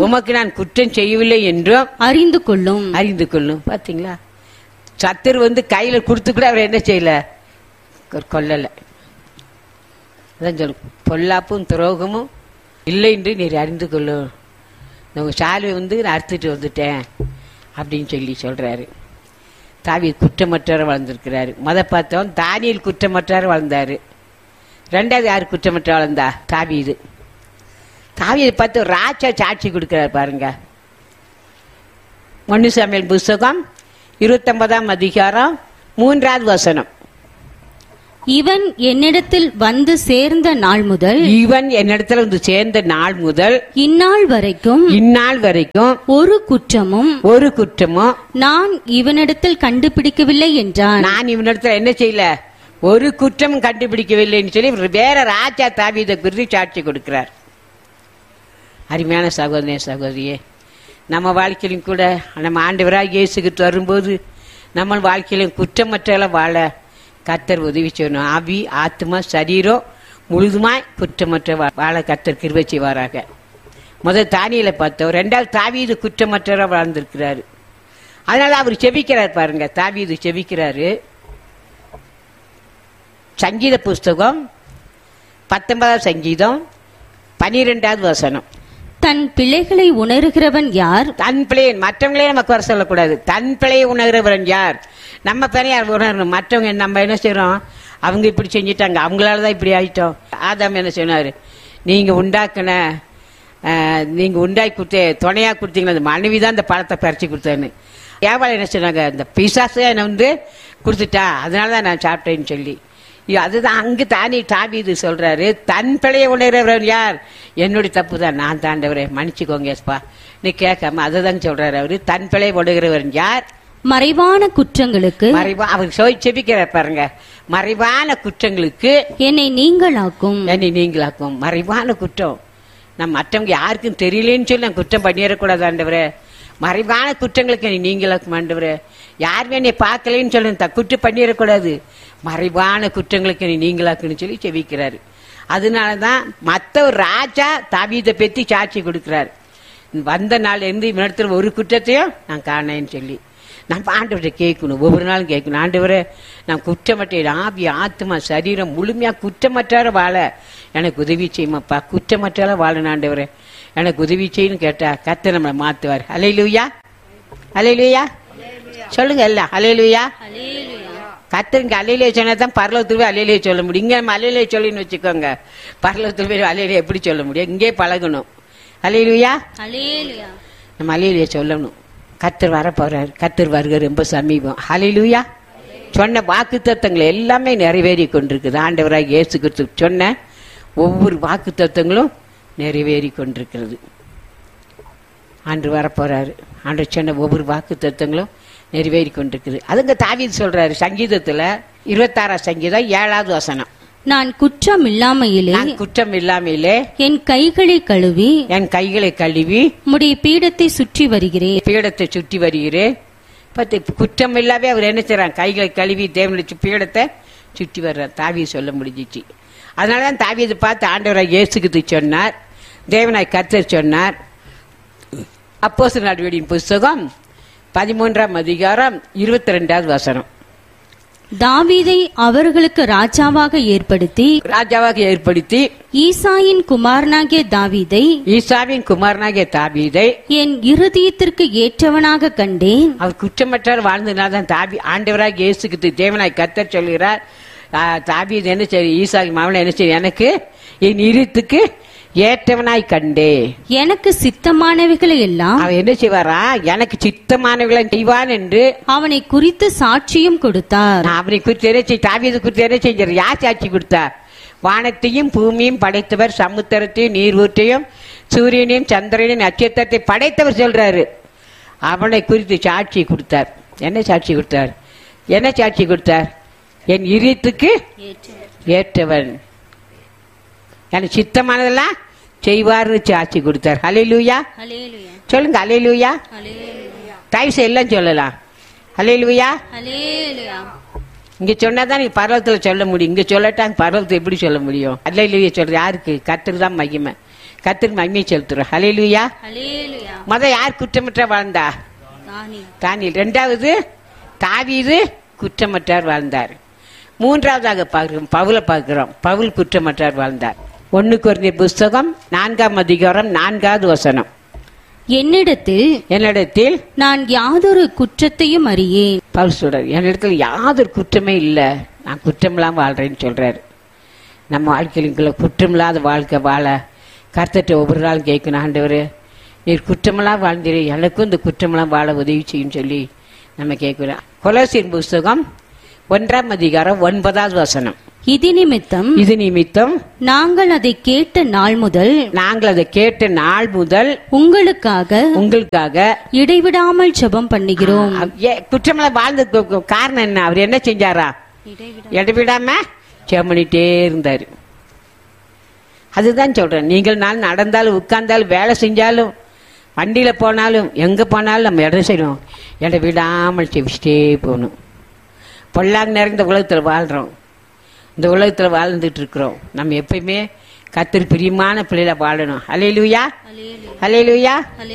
என்றும் அறிந்து கொள்ளும். பாத்தீங்களா, சத்துரு கையில கொடுத்து கூட அவர் என்ன செய்யல, கொல்லல. அதான் சொல்லு, பொல்லாப்பும் துரோகமும் இல்லை என்று நீர் அறிந்து கொள்ளும். உங்க சால்வை நான் அறுத்துட்டு வந்துட்டேன் அப்படின்னு சொல்லி சொல்றாரு. தாவீது குற்றமற்றவர் வாழ்ந்திருக்கிறாரு. பார்த்தோம் தானியேல் குற்றமற்றவர் வாழ்ந்தாரு. ரெண்டாவது யாரு குற்றமற்ற வாழ்ந்தா, தாவீது. தாவீதை பார்த்து ராஜா சாட்சி கொடுக்கிறார் பாருங்க. 1 சாமுவேல் புஸ்தகம் 29ஆம் அதிகாரம் 3வது வசனம். இவன் என்னிடத்தில் வந்து சேர்ந்த நாள் முதல் இந்நாள் வரைக்கும் ஒரு குற்றமும் நான் இவனிடத்தில் கண்டுபிடிக்கவில்லை என்றான். நான் இவனிடத்தில் என்ன செய்யல, ஒரு குற்றம் கண்டுபிடிக்கவில்லைன்னு சொல்லி வேற ராஜா தாவீதை குறித்து சாட்சி கொடுக்கிறார். அருமையான சகோதரியே, நம்ம வாழ்க்கையிலும் கூட நம்ம ஆண்டவராக இயேசு கிறிஸ்து வரும்போது நம்ம வாழ்க்கையிலும் குற்றமற்ற வாழ கர்த்தர் உதவி செய்யணும். ஆவி ஆத்மா சரீரம் முழுதுமாய் குற்றமற்ற வாழ கர்த்தர் கிருபை செய்வாராக. முதல் தானியேலை பார்த்தோம். ரெண்டாவது தாவீது குற்றமற்ற வாழ்ந்திருக்கிறாரு. அதனால அவர் செபிக்கிறார் பாருங்க. தாவீது செபிக்கிறாரு. சங்கீத புஸ்தகம் 19ஆம் சங்கீதம் 12வது வசனம். தன் பிள்ளைகளை உணர்கிறவன் யார்? தன் பிள்ளையை, மற்றவங்களே நமக்கு வர சொல்லக்கூடாது. தன் பிள்ளையை உணர்கிறவன் யார்? நம்ம பிள்ளையார் உணரணும். மற்றவங்க நம்ம என்ன செய்யறோம், அவங்க இப்படி செஞ்சிட்டாங்க, அவங்களாலதான் இப்படி ஆயிட்டோம். ஆதாம் என்ன சொன்னாரு, நீங்க உண்டாக்கி கொடுத்த துணையா கொடுத்தீங்களா, அந்த மனைவிதான் இந்த பழத்தை பறிச்சு கொடுத்தான்னு. ஏவாள் என்ன சொன்னாங்க, இந்த பிசாசு என்ன கொடுத்துட்டா, அதனாலதான் நான் சாப்பிட்டேன்னு சொல்லி. அதுதான் அங்கு தாவீது சொல்றாரு, தன் பிழையை உணர்கிறவன் யார்? என்னுடைய தப்பு தான், நான் தாண்டவரே மன்னிச்சுக்கோங்க நீ கேட்காம. அதுதான் சொல்றாரு அவரு. தன் பிழையை உணர்கிறவன் யார்? மறைவான குற்றங்களுக்கு அவர் செபிக்கிறார் பாருங்க. மறைவான குற்றங்களுக்கு என்னை நீங்களாக்கும். மறைவான குற்றம் நம்ம மற்றவங்க யாருக்கும் தெரியலன்னு சொல்லி நான் குற்றம் பண்ணிடக்கூடாது ஆண்டவரே. மறைவான குற்றங்களுக்கு நீங்களாக்கும் ஆண்டவரே. யாருமே என்னை பார்க்கலன்னு சொல்லி குற்றம் பண்ணிடக்கூடாது. மறைவான குற்றங்களுக்கு நீங்களாக்குன்னு சொல்லி செபிக்கிறாரு. அதனாலதான் மற்ற ஒரு ராஜா தாவீதை பத்தி சாட்சி கொடுக்கிறார். வந்த நாள் இருந்து இவனிடத்துல ஒரு குற்றத்தையும் நான் காணேன்னு சொல்லி. நம்ம ஆண்டவர்கிட்ட கேட்கணும், ஒவ்வொரு நாளும் கேட்கணும். ஆண்டவரே, நான் குற்றமற்ற ஆவி ஆத்மா சரீரம் முழுமையா குற்றமற்ற வாழ எனக்கு உதவி செய்யுமாப்பா, குற்றமற்ற வாழணும் ஆண்டவரே, எனக்கு உதவி செய்யணும் கேட்டா கர்த்தர் நம்மளை மாத்துவார். அல்லேலூயா, அல்லேலூயா சொல்லுங்க எல்லாம். அல்லேலூயா. கர்த்தருக்கு அல்லேலூயா சொன்னா தான் பரலோகத்துல போய் அல்லேலூயா சொல்ல முடியும். இங்க நம்ம அல்லேலூயா சொல்லின்னு வச்சுக்கோங்க, பரலோகத்துல போய் அல்லேலூயா எப்படி சொல்ல முடியும்? இங்கே பழகணும். அல்லேலூயா, நம்ம அல்லேலூயா சொல்லணும். கர்த்தர் வர போறாரு, கர்த்தர் வருகிற ரொம்ப சமீபம். அல்லேலூயா. சொன்ன வாக்குத்தத்தங்கள் எல்லாமே நிறைவேறி கொண்டிருக்குது. ஆண்டவராக இயேசு கிறிஸ்து சொன்ன ஒவ்வொரு வாக்குத்தத்தங்களும் நிறைவேறி கொண்டிருக்கிறது. ஆண்டு வரப்போறாரு. ஆண்டு சொன்ன ஒவ்வொரு வாக்குத்தத்தங்களும் நிறைவேறி கொண்டிருக்குது. அதுங்க தாவீது சொல்றாரு சங்கீதத்துல 26 சங்கீதம் 7வது வசனம். நான் குற்றம் இல்லாமையிலே என் கைகளை கழுவி உம்முடைய பீடத்தை சுற்றி வருகிறேன். குற்றம் இல்லாவே அவர் என்ன செய்றார்? கைகளை கழுவி தேவனுடைய பீடத்தை சுற்றி வர்றார். தாவீது சொல்ல முடிஞ்சிச்சு. அதனாலதான் தாவீது பார்த்து ஆண்டவராக இயேசு கிறிஸ்து சொன்னார், தேவனாய் கர்த்தர் சொன்னார். அப்போஸ்தலர் நடவடிக்கையின் புஸ்தகம் 13ஆம் அதிகாரம் 22வது வசனம். தாவீதை அவர்களுக்கு ராஜாவாக ஏற்படுத்தி ஈசாயின் குமாரனாகிய தாவீதை என் இருதயத்திற்கு ஏற்றவனாக கண்டேன். அவர் குற்றமற்றார் வாழ்ந்ததுனால்தான் ஆண்டவராக இயேசு கிறிஸ்து தேவனாய் கர்த்தர் சொல்கிறார், தாவீது என்ன சரி ஈசாய் மாவன என்ன சரி எனக்கு என் இருதயத்துக்கு ஏற்றவனாய் கண்டே. எனக்கு சித்தமானவைகளை எல்லாம் அவன் என்ன செய்வாரா? எனக்கு சித்தமானவைகளை செய்வான் என்று அவனை குறித்து சாட்சியும் கொடுத்தார். அவனை குறித்து என்ன செய் தாவீது குறித்து என்ன செஞ்சார்? யார் சாட்சி கொடுத்தார்? வானத்தையும் பூமியும் படைத்தவர், சமுத்திரத்தையும் நீர்வூற்றையும் சூரியனையும் சந்திரனையும் நட்சத்திரத்தை படைத்தவர் சொல்றாரு. அவனை குறித்து சாட்சி கொடுத்தார். என்ன சாட்சி கொடுத்தார்? என்ன சாட்சி கொடுத்தார்? என் இதயத்துக்கு ஏற்றவன், எனக்கு சித்தமானதெல்லாம் செய்வார்னு சாட்சி கொடுத்தார். அல்லேலூயா சொல்லுங்க. அல்லேலூயா. டைஸ் எல்லாம் சொல்லலாம். அல்லேலூயா. இங்க சொன்னாதான் நீங்க பரலோகத்துல சொல்ல முடியும். இங்க சொல்லட்டாங்க பரலோகத்துல எப்படி சொல்ல முடியும்? அல்லேலூயா சொல்ற யாருக்கு? கர்த்தருக்கு தான் மகிமை. கர்த்தருக்கு மகிமை செலுத்துறோம். அல்லேலூயா. யார் குற்றமற்ற வாழ்ந்தா? தானியேல். 2வது தாவீது குற்றமற்றார் வாழ்ந்தார். 3வதாக பார்க்கிறோம் பவுலை பார்க்கிறோம். பவுல் குற்றமற்றார் வாழ்ந்தார். 1 கொரிந்தியர் புஸ்தகம் 4ஆம் அதிகாரம் 4வது வசனம். என்னிடத்தில் நான் யாதொரு குற்றத்தையும் அறியேன். பவுல் சொல்றார், என்னிடத்தில் யாதொரு குற்றமே இல்லை, நான் குற்றமில்லாம வாழ்றேன்னு சொல்றாரு. நம்ம வாழ்க்கையில குற்றமில்லாத வாழ்க்கை வாழ கர்த்தர்ட்ட ஒவ்வொரு நாள் கேட்கணும், ஆண்டவரே நீர் குற்றமெல்லாம் வாழ்ந்தீரே, எனக்கும் இந்த குற்றமெல்லாம் வாழ உதவி செய்யும் சொல்லி நம்ம கேட்கிறோம். கொலோசியர் புஸ்தகம் 1ஆம் அதிகாரம் 9வது வசனம். இது நிமித்தம் நாங்கள் அதை கேட்ட நாள் முதல் உங்களுக்காக இடைவிடாமல் ஜெபம் பண்ணுகிறோம். குற்றமெல்லாம் வாழ்ந்த காரணம் என்ன? அவர் என்ன செஞ்சாரா? இடைவிடாம ஜெபம் பண்ணிட்டே இருந்தாரு. அதுதான் சொல்றேன், நீங்கள் நாள் நடந்தாலும் உட்கார்ந்தாலும் வேலை செஞ்சாலும் வண்டியில போனாலும் எங்க போனாலும் நம்ம இடம் செய்யணும், இடைவிடாமல் செவிச்சிட்டே போகணும். பொல்லாங்க நிறைந்த உலகத்தில் வாழ்றோம். இந்த உலகத்தில் வாழ்ந்துட்டு இருக்கிறோம். நம்ம எப்பயுமே கர்த்தருக்கு பிரியமான பிள்ளைல வாழணும். அல்லேலூயா. அல்லேலூயா.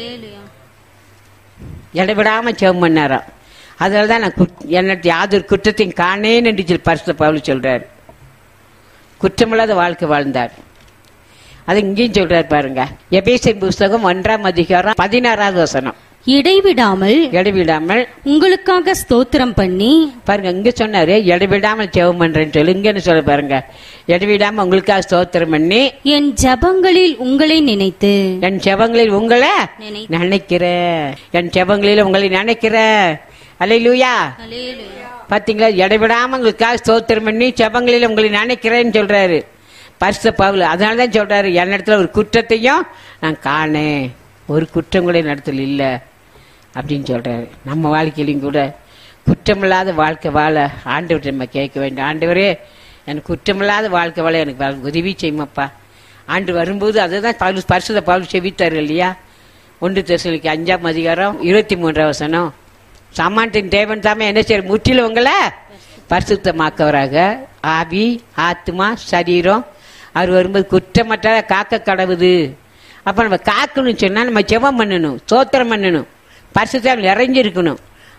இடைவிடாம ஜெபம் பண்ணாராம். அதனாலதான் நான் என்னட்டு யாதொரு குற்றத்தையும் காணேன் என்று பரிசுத்த பவுல் சொல்றாரு. குற்றமில்லாத வாழ்க்கை வாழ்ந்தார். அது இங்கேயும் சொல்றாரு பாருங்க. எபேசியர் புஸ்தகம் 1ஆம் அதிகாரம் 16வது வசனம். இடைவிடாமல் உங்களுக்காக ஸ்தோத்திரம் பண்ணி பாருங்க. இங்க சொன்னாரு இடைவிடாமல் ஜெபம் பண்றேன்னு சொல்லி. இங்க என்ன சொல்ல பாருங்க, இடைவிடாம உங்களுக்காக ஸ்தோத்திரம் பண்ணி என் ஜெபங்களில் உங்களை நினைத்து, என் ஜெபங்களில் உங்களை நினைக்கிறேன், என் ஜெபங்களில் உங்களை நினைக்கிறேன். அல்லேலூயா. பாத்தீங்களா? இடைவிடாம உங்களுக்காக ஸ்தோத்திரம் பண்ணி ஜெபங்களில் உங்களை நினைக்கிறேன்னு சொல்றாரு பரிசுத்த பவுல். அதனாலதான் சொல்றாரு, என்னிடத்துல ஒரு குற்றத்தையும் நான் காணேன், ஒரு குற்றம் கூட நடத்தல இல்லை அப்படின்னு சொல்றாரு. நம்ம வாழ்க்கையிலும் கூட குற்றமில்லாத வாழ்க்கை வாழ ஆண்டவர்கிட்ட நம்ம கேட்க வேண்டும். ஆண்டவரே எனக்கு குற்றமில்லாத வாழ்க்கை வாழ எனக்கு உதவி செய்யுமாப்பா. ஆண்டு வரும்போது அதுதான் பரிசுத்த பவுல் செவித்தாரு இல்லையா? 1 தெசலோனிக்கே 5ஆம் அதிகாரம் 23வது வசனம். சாமானின் தேவன் தாமே என்ன செய்ய முற்றிலும் உங்களை பரிசுத்தமாக்கவராக ஆவி ஆத்மா சரீரம் அவர் வரும்போது குற்றமற்ற காக்க கடவுது. அப்ப நம்ம காக்கணும்னு சொன்னா நம்ம ஜெபம் பண்ணணும், ஸ்தோத்திரம் பண்ணணும், பரிசுத்தம் நிறைஞ்சிருக்கணும்.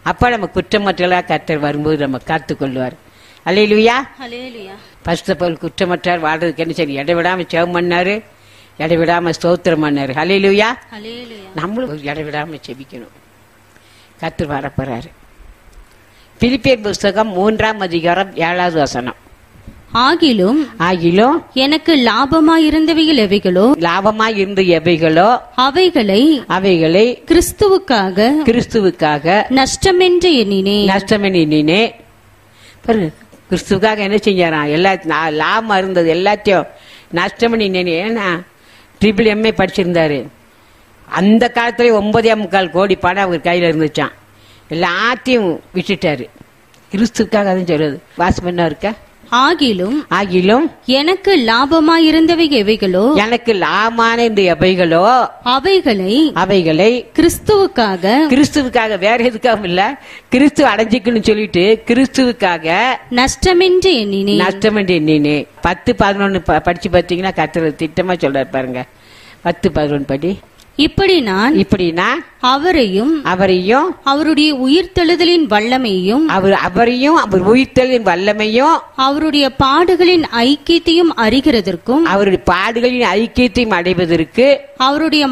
அப்ப நம்ம குற்றமற்றலா கர்த்தர் வரும்போது நம்ம காத்து கொள்வார். அல்லேலூயா. ஹல்லேலூயா. பரிசுத்த பவுல் குற்றமற்றார் வாழ்றதுக்கு என்ன சரி இடைவிடாம ஜெபம் பண்ணாரு, இடைவிடாம ஸ்தோத்திரம் பண்ணாரு. அல்லேலூயா. ஹல்லேலூயா. நம்மளும் இடைவிடாம செபிக்கணும். கர்த்தர் வரப்போறாரு. பிலிப்பியர் புஸ்தகம் 3ஆம் அதிகாரம் 7வது வசனம். ஆகிலும் எனக்கு லாபமாயிருந்தவைகள் எவைகளோ லாபமாய் இருந்த எவைகளோ அவைகளை கிறிஸ்துவுக்காக நஷ்டமென்று எண்ணினே. கிறிஸ்துவுக்காக என்ன செஞ்சாராம்? லாபம் இருந்தது எல்லாத்தையும் நஷ்டம் பண்ணி. ஏன்னா MA படிச்சிருந்தாரு. அந்த காலத்துல 9.25 கோடி பணம் அவர் கையில இருந்துச்சான். எல்லாத்தையும் விட்டுட்டாரு. கிறிஸ்துவுக்காக அதுவும் சொல்றது. வாசம் என்ன இருக்க? ஆகிலும் எனக்கு லாபமாயிருந்தவை எவைகளோ எனக்கு லாபமான இந்த எவைகளோ அவைகளை கிறிஸ்துவுக்காக வேற எதுக்காகவும் இல்ல, கிறிஸ்து அடைஞ்சிக்கணும்னு சொல்லிட்டு கிறிஸ்துவுக்காக நஷ்டமென்று எண்ணினே. 10-11 படிச்சு பார்த்தீங்கன்னா கர்த்தர் திட்டமா சொல்றாரு பாருங்க. 10-11 படி. இப்படி நான் அவரையும் அவருடைய உயிர்த்தெழுதலின் வல்லமையும் அவர் உயிர்த்தெழுதலின் வல்லமையும் அவருடைய பாடுகளின் ஐக்கியத்தையும் அறிகிறதற்கும் அடைவதற்கு அவருடைய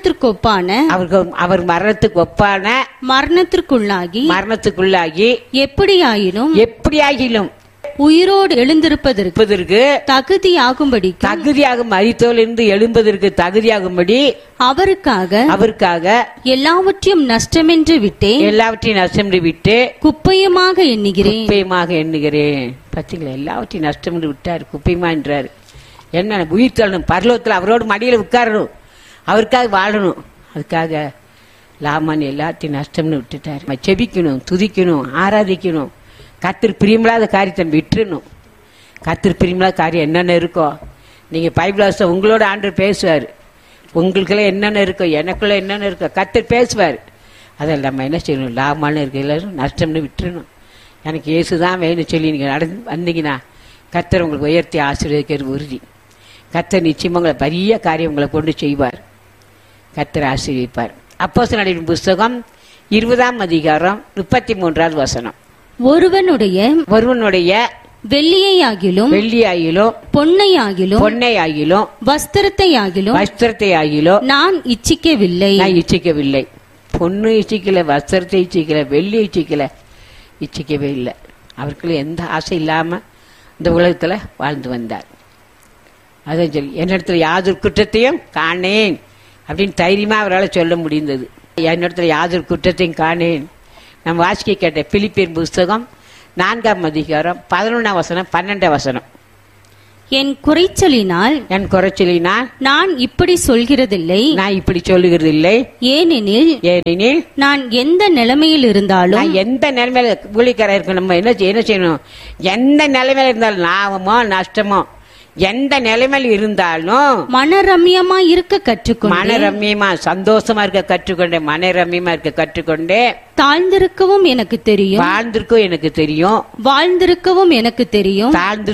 அவர் மரணத்துக்கு ஒப்பான மரணத்துக்குள்ளாகி எப்படியாகிலும் உயிரோடு எழுந்திருப்பதற்கு தகுதியாக மரித்தோரிலிருந்து எழும்பதற்கு தகுதியாகும்படி அவருக்காக எல்லாவற்றையும் நஷ்டமென்று விட்டு குப்பையமாக எண்ணுகிறேன். பாத்தீங்களா? எல்லாவற்றையும் நஷ்டம் என்று விட்டார், குப்பையமா என்றார். என்ன உயிர்த்தெழணும், பரலோகத்தில் அவரோடு மடியில உட்காரணும், அவருக்காக வாழணும். அதுக்காக லாமான் எல்லாத்தையும் நஷ்டம்னு விட்டுட்டார். செபிக்கணும், துதிக்கணும், ஆராதிக்கணும். கர்த்தர் பிரியமில்லாத காரியத்தை விட்டுறணும். கர்த்தர் பிரியமில்லாத காரியம் என்னென்ன இருக்கோ, நீங்க பைபிள் வாசிச்சா உங்களோட ஆண்டவர் பேசுவார். உங்களுக்குள்ள என்னென்ன இருக்கோ, எனக்குள்ள என்னென்ன இருக்கோ கர்த்தர் பேசுவார். அதில் நம்ம என்ன செய்யணும்? லாபமான இருக்க எல்லாரும் நஷ்டம்னு விட்டுறணும். எனக்கு இயேசுதான் வேணும்னு சொல்லி நீங்க வந்தீங்கன்னா கர்த்தர் உங்களுக்கு உயர்த்தி ஆசீர்வதிக்கிறது உறுதி. கர்த்தர் நிச்சயமா உங்களை பெரிய காரியம் உங்களை கொண்டு செய்வார். கர்த்தர் ஆசீர்வதிப்பார். அப்போஸ்தலர் புஸ்தகம் 20ஆம் அதிகாரம் 33வது வசனம். ஒருவனுடைய வெள்ளியாகிலும் பொன்னையாகிலும் வஸ்திரத்தையாகிலும் நான் இச்சிக்கவில்லை. பொண்ணு இச்சிக்கல, வஸ்திரத்தை இச்சிக்கல, வெள்ளி இச்சிக்கவே இல்லை. அவருக்குள்ள எந்த ஆசை இல்லாம இந்த உலகத்துல வாழ்ந்து வந்தார். அதான் சொல்லி என்னிடத்துல யாதொரு குற்றத்தையும் காணேன் அப்படின்னு தைரியமா அவரால் சொல்ல முடிந்தது. என்னிடத்துல யாதொரு குற்றத்தையும் காணேன். நம்ம வாசிக்க கேட்ட பிலிப்பியர் புஸ்தகம் 4ஆம் அதிகாரம் 11ஆம் வசனம் 12ஆம் வசனம். என் குறைச்சலினால் நான் இப்படி சொல்கிறதில்லை. ஏனெனில் நான் எந்த நிலைமையில் இருந்தாலும் ஊழியக்காரர் இருக்கு. நம்ம என்ன செய்யணும்? எந்த நிலைமையில இருந்தாலும் லாபமோ நஷ்டமோ எந்த நிலைமையில் இருந்தாலும் மனரம்யமா இருக்க கற்றுக்கொண்டேன். சந்தோஷமா இருக்க கற்றுக்கொண்டேன். மனரம்யமா இருக்க கற்றுக்கொண்டேன். தாழ்ந்திருக்கவும் எனக்கு தெரியும், வாழ்ந்திருக்கவும் எனக்கு தெரியும்.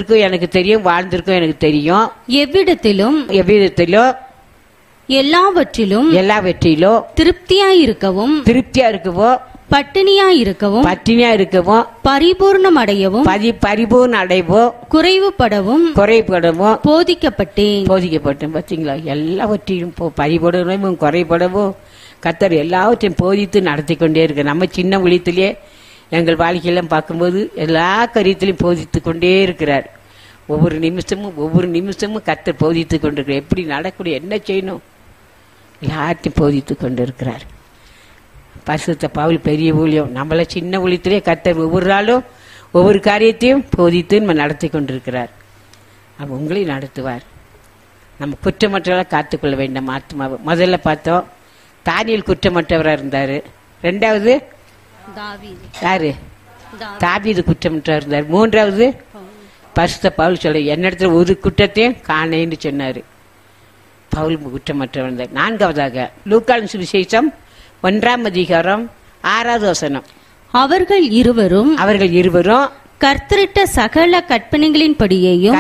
எவ்விடத்திலும் எல்லாவற்றிலும் திருப்தியாயிருக்கவும் பட்டினியாயிருக்கவும் பரிபூர்ணம் அடையவும் குறைவுபடவும் போதிக்கப்பட்டேன். பாத்தீங்களா? எல்லாவற்றையும் பரிபூர்ணமும் குறைபடவும் கர்த்தர் எல்லாவற்றையும் போதித்து நடத்தி கொண்டே இருக்கு. நம்ம சின்ன விழித்திலேயே எங்கள் வாழ்க்கையெல்லாம் பார்க்கும்போது எல்லா காரியத்திலையும் போதித்து கொண்டே இருக்கிறார். ஒவ்வொரு நிமிஷமும் கர்த்தர் போதித்து கொண்டிருக்கிறார். எப்படி நடக்கூடிய, என்ன செய்யணும், எல்லாத்தையும் போதித்து கொண்டு இருக்கிறார். பரிசுத்த பவுல் பெரிய ஊழியம். நம்மள சின்ன ஊழியத்திலே கர்த்தர் ஒவ்வொரு நாளும் ஒவ்வொரு காரியத்தையும் போதித்து நம்ம நடத்தி கொண்டிருக்கிறார். அப்ப உங்களையும் நடத்துவார். நம்ம குற்றமற்றவர்களாக காத்துக்கொள்ள வேண்டும் ஆத்மாவை. முதல்ல பார்த்தோம், தானியேல் குற்றமற்றவராக இருந்தாரு. ரெண்டாவது யாரு? தாவீது குற்றமற்றவராக இருந்தார். மூன்றாவது பரிசுத்த பவுல் சொல்ல என்னிடத்துல ஒரு குற்றத்தையும் காணேன்னு சொன்னாரு. பவுல் குற்றமற்றவர் இருந்தார். நான்காவதாக லூக்காவின் சுவிசேஷம் 1ஆம் அதிகாரம் 6வது வசனம். அவர்கள் இருவரும் கர்த்தரிட்ட சகல கற்பனைகளின்படியேயும்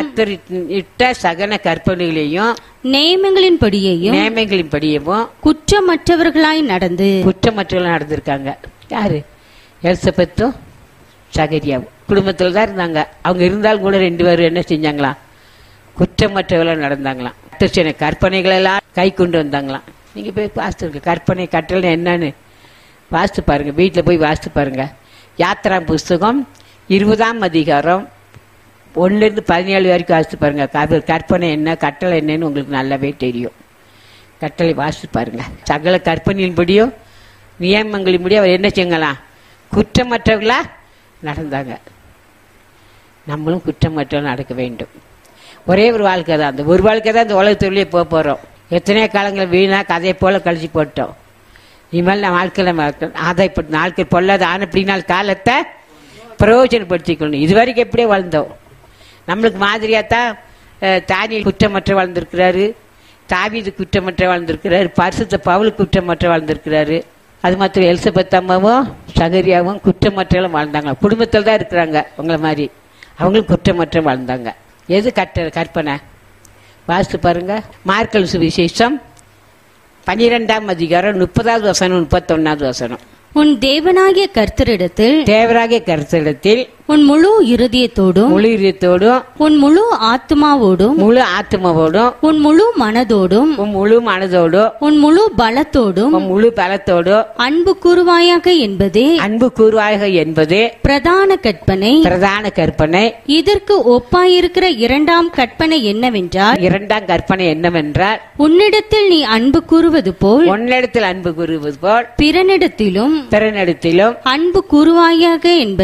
நியமங்களின்படியேயும் குற்றமற்றவர்களாய் நடந்திருக்காங்க. யாரு? எலிசபெத்தும் சகரியாவும் குடும்பத்தில் தான் இருந்தாங்க. அவங்க இருந்தாலும் கூட 2 பேரும் என்ன செஞ்சாங்களாம்? குற்றமற்றவர்களாக நடந்தாங்களாம். கிறிஸ்டியன கற்பனைகளெல்லாம் கை கொண்டு வந்தாங்களாம். நீங்கள் போய் வாசித்து கற்பனை கட்டளை என்னன்னு வாசித்து பாருங்க, வீட்டில் போய் வாசித்து பாருங்க. யாத்திரா புஸ்தகம் 20ஆம் அதிகாரம் 1-17 வரைக்கும் வாசித்து பாருங்க. கற்பனை என்ன கட்டளை என்னன்னு உங்களுக்கு நல்லாவே தெரியும். கட்டளை வாசித்து பாருங்க. சகல கற்பனையின்படியும் நியமங்களின்படியும் அவர் என்ன செய்யலாம்? குற்றமற்றவர்களா நடந்தாங்க. நம்மளும் குற்றமற்றவர்கள் நடக்க வேண்டும். ஒரே ஒரு வாழ்க்கை தான், அந்த ஒரு வாழ்க்கை தான் இந்த உலகத்துள்ளே போக போகிறோம். எத்தனையோ காலங்கள் வீணா கதையை போல கழிச்சு போட்டோம். இனிமேல் நான் வாழ்க்கையில் ஆதாயப்பட்ட நாட்கள் பொல்லாத ஆனப்படினால் காலத்தை பிரயோஜனப்படுத்திக்கணும். இது வரைக்கும் எப்படியே வாழ்ந்தோம். நம்மளுக்கு மாதிரியாத்தான் தானியேல் குற்றமற்ற வாழ்ந்திருக்கிறாரு, தாவீது குற்றமற்ற வாழ்ந்திருக்கிறாரு, பரிசுத்த பவுல் குற்றமற்ற வாழ்ந்திருக்கிறாரு. அது மாத்திரம் எலிசபெத் அம்மாவும் சகரியாவும் குற்றமற்ற வாழ்ந்தாங்க. குடும்பத்தில் தான் இருக்கிறாங்க உங்களை மாதிரி. அவங்களும் குற்றமற்ற வாழ்ந்தாங்க. எது கற்பனை வாசித்து பாருங்க. மார்க்கல் சுவிசேஷம் 12ஆம் அதிகாரம் 30வது வசனம் 31வது வசனம். உன் தேவனாகிய கர்த்தரிடத்தில் உன் முழு இருதயத்தோடும் உன் முழு ஆத்மாவோடும் உன் முழு மனதோடும் உன் முழு பலத்தோடும் அன்பு கூறுவாயாக என்பதே பிரதான கற்பனை. இதற்கு ஒப்பாயிருக்கிற இரண்டாம் கற்பனை என்னவென்றால் உன்னிடத்தில் நீ அன்பு கூறுவது போல் பிறனிடத்திலும் அன்பு கூறுவாயாக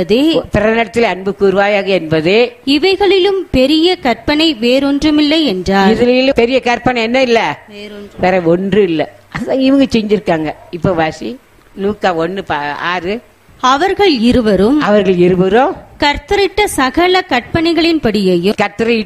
என்பதே இவைகளிலும் பெரிய கற்பனை வேறொன்றுமில்லை என்றார். இதுல பெரிய கற்பனை என்ன இல்ல, வேற ஒன்று இல்ல. அதான் இவங்க செஞ்சிருக்காங்க. இப்ப வாசி லூக்கா 1:6. அவர்கள் இருவரும் கர்த்தரிட்ட சகல கற்பனைகளின்படியையும்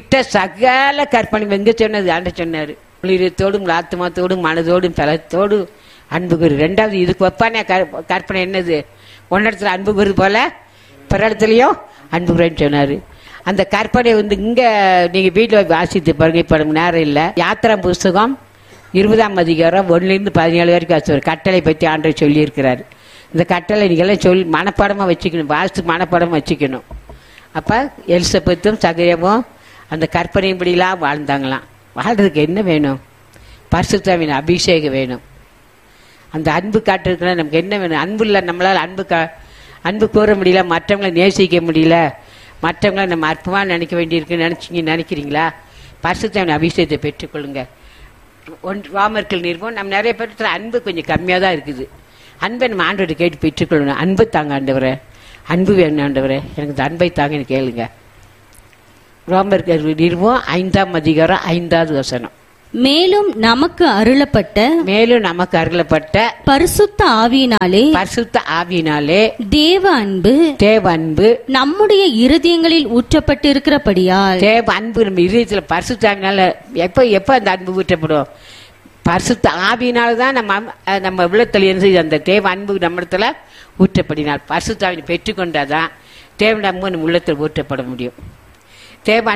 எங்க சொன்னது ஆண்ட சொன்னாரு. உயிரத்தோடும் ஆத்மாத்தோடும் மனதோடும் பலத்தோடு அன்பு கூறு. 2வது இதுக்கு ஒப்பான கற்பனை என்னது? ஒன்னிடத்துல அன்பு கூறு போல பிற இடத்துலயும் அன்பு கூறன்னு சொன்னாரு. அந்த கற்பனை இங்க நீங்க வீட்டுல வாசித்து பாருங்க. இப்ப நமக்கு நேரம் இல்ல. யாத்திரா புஸ்தகம் 20ஆம் அதிகாரம் 1-17 வரைக்கும் கட்டளை பத்தி ஆண்டவர் சொல்லி இருக்கிறாரு. இந்த கட்டளை நீங்கெல்லாம் சொல்லி மனப்பாடமா வச்சுக்கணும், வாசித்து மனப்பாடமா வச்சுக்கணும். அப்ப எலிசபெத்தும் சகரியாவும் அந்த கற்பனையின்படிலாம் வாழ்ந்தாங்களாம். வாழ்றதுக்கு என்ன வேணும்? பரிசுத்தாவின் அபிஷேகம் வேணும். அந்த அன்பு காட்டுறதுக்குன்னா நமக்கு என்ன வேணும்? அன்பு இல்லை. நம்மளால் அன்பு கூற முடியல, மற்றவங்களை நேசிக்க முடியல, மற்றவங்களை நம்ம அற்பமாக நினைக்க வேண்டியிருக்கு நினைக்கிறீங்களா? பரிசுத்தாவின் அபிஷேகத்தை பெற்றுக்கொள்ளுங்க. ரோமர்கள் நிறுவனம் நம்ம நிறைய பேர் அன்பு கொஞ்சம் கம்மியாக தான் இருக்குது. அன்பை நம்ம ஆண்டவரை கேட்டு பெற்றுக்கொள்ளணும். அன்பு தாங்க ஆண்டவரே, அன்பு வேணும் ஆண்டவரே, எனக்கு இந்த அன்பை தாங்கன்னு கேளுங்க. ரோமர்கள் நிறுவனம் 5ஆம் அதிகாரம் 5வது வசனம். மேலும் நமக்கு அருளப்பட்ட பரிசுத்த ஆவியினாலே தேவ அன்பு நம்முடைய இருதயங்களில் ஊற்றப்பட்டிருக்கிறபடியால். தேவ அன்பு நம்ம இருதயத்துல பரிசுத்த ஆவியினால எப்ப அந்த அன்பு ஊற்றப்படும்? பரிசுத்த ஆவியினால்தான் நம்ம உள்ளத்துல இருந்து அந்த தேவ அன்பு நம்ம இடத்துல ஊற்றப்படினால் பரிசுத்த ஆவியை பெற்றுக்கொண்டாதான் தேவ அன்பு நம்ம உள்ளத்தில் ஊற்றப்பட முடியும். தேவ